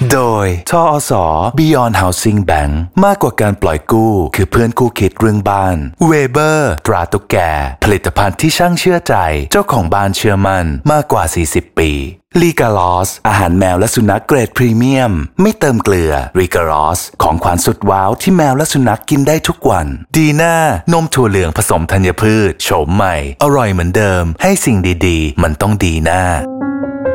โดยทอส. Beyond Housing Bank มากกว่าการปล่อยกู้คือเพื่อนคู่คิดเรื่องบ้านเวเบอร์ตราตุ๊กแกผลิตภัณฑ์ที่ช่างเชื่อใจเจ้าของบ้านเชื่อมั่นมากกว่า40 ปีลีกาลอสอาหารแมวและสุนัขเกรดพรีเมียมไม่เติมเกลือลีกาลอสของขวัญสุดว้าวที่แมวและสุนัขกินได้ทุกวันดีน่านมถั่วเหลืองผสมธัญพืชโฉมใหม่อร่อยเหมือนเดิมให้สิ่งดีๆมันต้องดีน่า